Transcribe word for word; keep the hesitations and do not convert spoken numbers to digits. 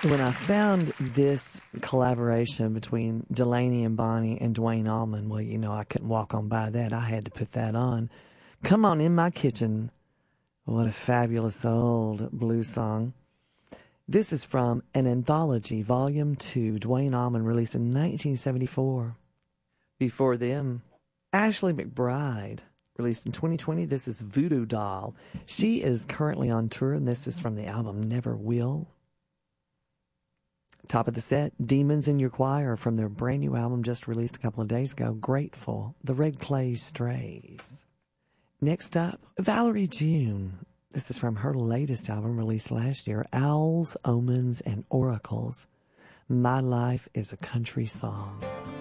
When I found this collaboration between Delaney and Bonnie and Duane Allman, well, you know, I couldn't walk on by that. I had to put that on. Come On In My Kitchen. What a fabulous old blues song. This is from an anthology, Volume two, Duane Allman, released in nineteen seventy-four. Before them, Ashley McBryde, released in twenty twenty. This is Voodoo Doll. She is currently on tour, and this is from the album Never Will. Top of the set, Demons in Your Choir, from their brand new album just released a couple of days ago, Grateful, The Red Clay Strays. Next up, Valerie June. This is from her latest album released last year, Owls, Omens, and Oracles. My Life is a Country Song.